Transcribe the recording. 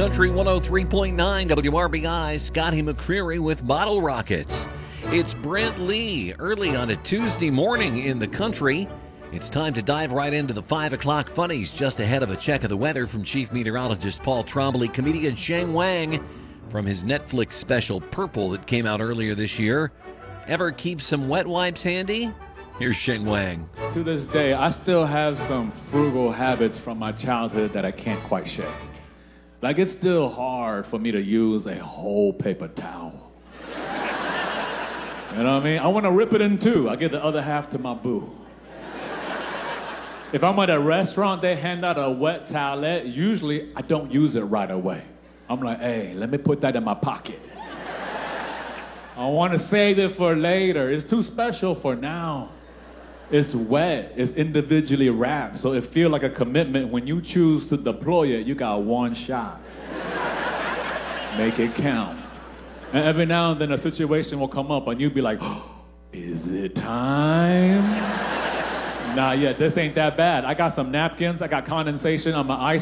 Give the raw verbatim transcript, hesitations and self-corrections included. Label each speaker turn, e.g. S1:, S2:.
S1: Country one oh three point nine W R B I, Scotty McCreery with Bottle Rockets. It's Brent Lee early on a Tuesday morning in the country. It's time to dive right into the five o'clock funnies just ahead of a check of the weather from Chief Meteorologist Paul Trombley. Comedian Sheng Wang from his Netflix special Purple that came out earlier this year. Ever keep some wet wipes handy? Here's Sheng Wang.
S2: To this day, I still have some frugal habits from my childhood that I can't quite shake. Like, it's still hard for me to use a whole paper towel. You know what I mean? I want to rip it in two. I give the other half to my boo. If I'm at a restaurant, they hand out a wet towelette. Usually, I don't use it right away. I'm like, hey, let me put that in my pocket. I want to save it for later. It's too special for now. It's wet. It's individually wrapped, so it feels like a commitment. When you choose to deploy it, you got one shot. Make it count. And every now and then a situation will come up and you'll be like, oh, is it time? Nah, yeah, this ain't that bad. I got some napkins. I got condensation on my ice